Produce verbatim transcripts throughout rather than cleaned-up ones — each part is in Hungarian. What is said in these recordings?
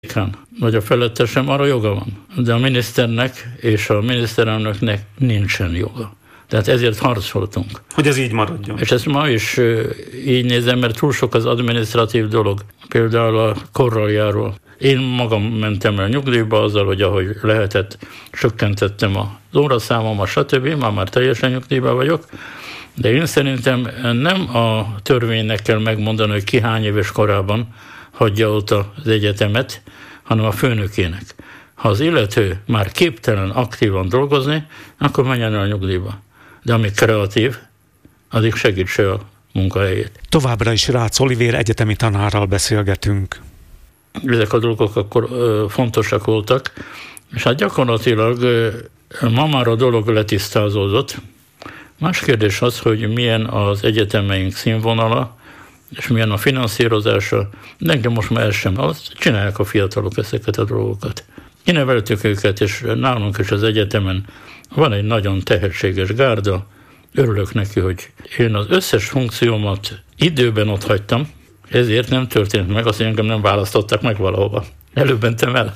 vagy a felettesem, arra joga van. De a miniszternek és a miniszterelnöknek nincsen joga. Tehát ezért harcoltunk. Hogy ez így maradjon. És ezt ma is így nézem, mert túl sok az adminisztratív dolog. Például a korral járó. Én magam mentem el nyugdíjba azzal, hogy ahogy lehetett, csökkentettem az óraszámomat, stb. Már már teljesen nyugdíjban vagyok. De én szerintem nem a törvénynek kell megmondani, hogy ki hány éves korában hagyja ott az egyetemet, hanem a főnökének. Ha az illető már képtelen aktívan dolgozni, akkor menjen el a nyugdíjba. De amíg kreatív, addig segítse a munkahelyét. Továbbra is Rácz Olivér egyetemi tanárral beszélgetünk. Ezek a dolgok akkor ö, fontosak voltak, és hát gyakorlatilag ö, ma már a dolog letisztázódott. Más kérdés az, hogy milyen az egyetemeink színvonala, és milyen a finanszírozása, de engem most már ez sem, azt csinálják a fiatalok ezeket a dolgokat. Kineveltük őket, és nálunk is az egyetemen van egy nagyon tehetséges gárda, örülök neki, hogy én az összes funkciómat időben ott hagytam, ezért nem történt meg, azt, hogy engem nem választottak meg valahova. Előbb mentem el.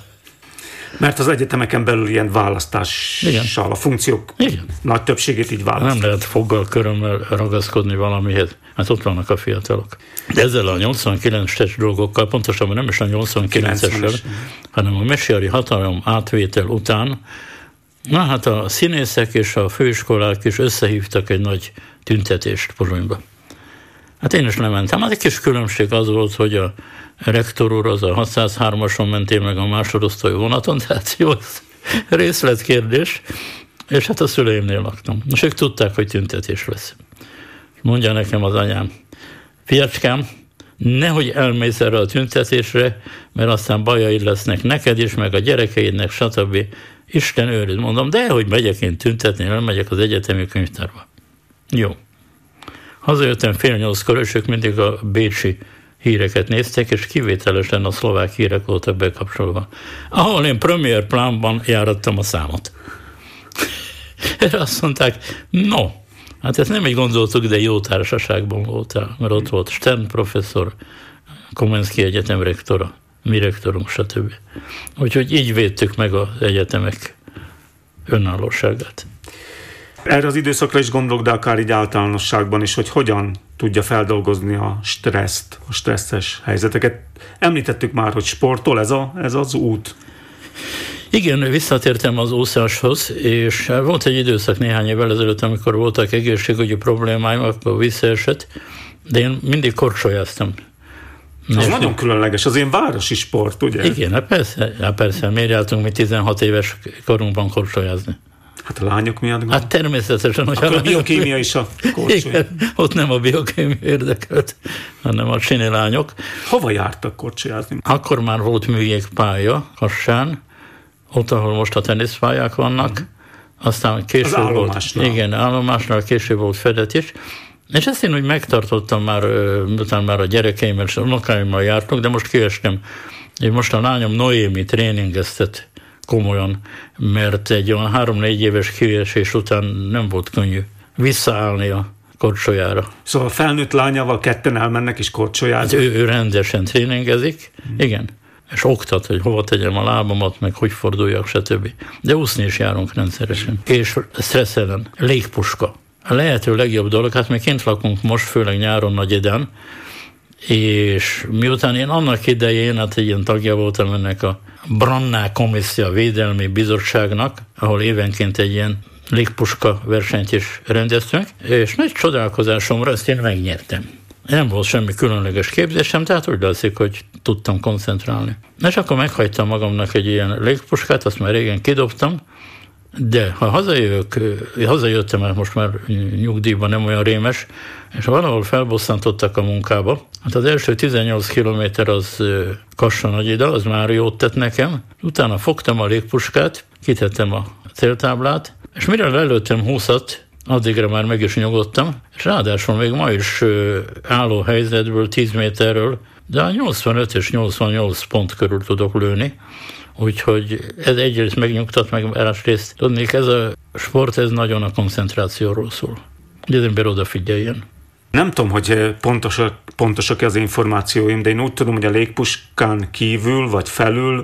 Mert az egyetemeken belül ilyen választással igen. A funkciók igen. Nagy többségét így választják. Nem lehet foggal, körömmel ragaszkodni valamihez, hát ott vannak a fiatalok. De ezzel a nyolcvankilences dolgokkal, pontosabban nem is a nyolcvankilencessel, hanem a mesiari hatalom átvétel után, na hát a színészek és a főiskolák is összehívtak egy nagy tüntetést Pozsonyba. Hát én is lementem. Hát egy kis különbség az volt, hogy a rektor úr az a hatszázhármason mentél meg a másodosztályú vonaton, tehát jó, részletkérdés, és hát a szüleimnél laktam. Most ők tudták, hogy tüntetés lesz. Mondja nekem az anyám, fiacskám, nehogy elmész erre a tüntetésre, mert aztán bajaid lesznek neked is, meg a gyerekeidnek, stb. Isten őriz, mondom, de hogy megyek én tüntetni, elmegyek az egyetemi könyvtárba. Jó. Hazajöttem fél nyolckor, és ők mindig a bécsi híreket néztek, és kivételesen a szlovák hírek voltak bekapcsolva. Ahol én Premier Plánban járattam a számot. Erre azt mondták, no, hát ezt nem így gondoltuk, de jó társaságban voltál, mert ott volt Stern professzor, Komenszki Egyetem rektora, mi rektorunk, stb. Úgyhogy így védtük meg az egyetemek önállóságát. Erre az időszakra is gondolok, de akár így általánosságban is, hogy hogyan tudja feldolgozni a stresszt, a stresszes helyzeteket. Említettük már, hogy sportol, ez, a, ez az út. Igen, visszatértem az úszáshoz, és volt egy időszak néhány évvel ezelőtt, amikor voltak egészségügyi problémáim, akkor visszaesett, de én mindig korcsolyáztam. Az nagyon különleges, az ilyen városi sport, ugye? Igen, hát persze, hát persze, miért jártunk mi tizenhat éves korunkban korcsolyázni? Hát a lányok miatt gond? Hát természetesen, hogy akkor a biokémia is a korcsolya. Igen, ott nem a biokémia érdekelt, hanem a csini lányok. Hova jártak korcsolyázni? Akkor már volt műjégpálya Kassán, ott, ahol most a teniszpályák vannak, uh-huh. Aztán később az állomásnál. Volt, igen, állomásnál később volt Fedet is, és ezt én úgy megtartottam már, utána már a gyerekeimmel és a unokáimmal jártunk, de most kiestem. Én most a lányom Noémi tréningeztet komolyan, mert egy olyan három-négy éves kiesés után nem volt könnyű visszaállni a korcsolyára. Szóval felnőtt lányával ketten elmennek és korcsolyázni? Hát ő, ő rendesen tréningezik, hmm. igen, és oktat, hogy hova tegyem a lábamat, meg hogy forduljak, stb. De úszni is járunk rendszeresen. És stressz ellen, légpuska. A lehető legjobb dolog, hát mi kint lakunk most, főleg nyáron Nagyeden, és miután én annak idején, hát egy ilyen tagja voltam ennek a Branná Komissia Védelmi Bizottságnak, ahol évenként egy ilyen légpuska versenyt is rendeztünk, és nagy csodálkozásomra ezt én megnyertem. Nem volt semmi különleges képzésem, tehát úgy látszik, hogy tudtam koncentrálni. És akkor meghagytam magamnak egy ilyen légpuskát, azt már régen kidobtam, de ha hazajövök, hazajöttem, mert most már nyugdíjban nem olyan rémes, és valahol felbosszantottak a munkába. Hát az első tizennyolc kilométer az Kassa-Nagyida, az már jót tett nekem. Utána fogtam a légpuskát, kitettem a céltáblát, és mire lelőttem húszat, addigra már meg is nyugodtam, és ráadásul még ma is álló helyzetből, tíz méterről, de a nyolcvanöt és nyolcvannyolc pont körül tudok lőni. Úgyhogy ez egyrészt megnyugtat, meg másrészt tudnék, ez a sport, ez nagyon a koncentrációról szól. Hogy az ember odafigyeljen. Nem tudom, hogy pontosak pontosak az információim, de én úgy tudom, hogy a légpuskán kívül vagy felül